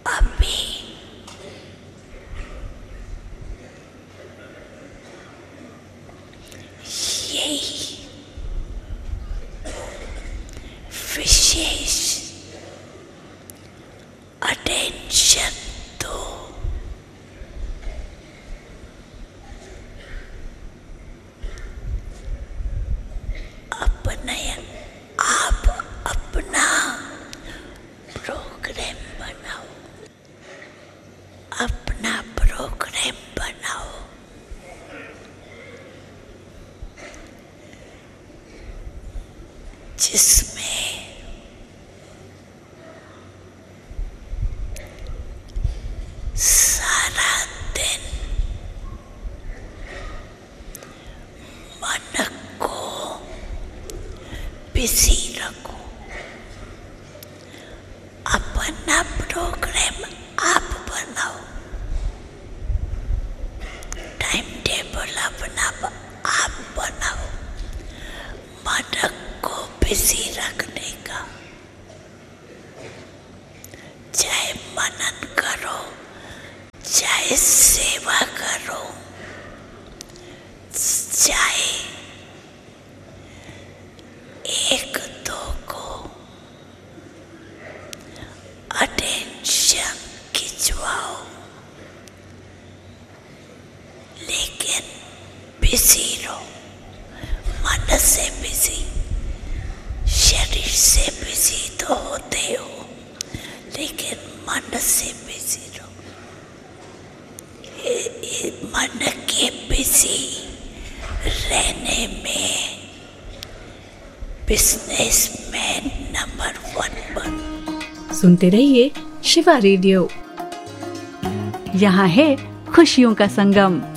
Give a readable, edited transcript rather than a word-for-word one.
अभी यही विशेष अटेंशन दो। आप अपना प्रोग्राम बनाओ, अपना प्रोग्राम बनाओ। जिसमें सारा दिन मन को बिजी रखो। अपना प्रोग्राम आप बनाओ, टाइम टेबल अपना आप बनाओ। मन को बिजी रखने का, चाहे मनन करो, चाहे सेवा करो, चाहे एक दो को अटेंशन खिंचवाओ, लेकिन बिजी रहो। मन से बिजी, शरीर से बिजी तो होते हो, लेकिन मन से बिजी रहो। मन के बिजी रहने में बिजनेसमैन नंबर 1 बनो। सुनते रहिए शिवा रेडियो। यहाँ है खुशियों का संगम।